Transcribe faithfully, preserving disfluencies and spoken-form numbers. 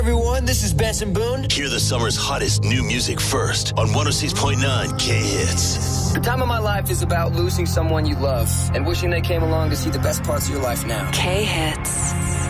Everyone, this is Benson Boone. Hear the summer's hottest new music first on one oh six point nine K-Hits. The time of my life is about losing someone you love and wishing they came along to see the best parts of your life now. K-Hits.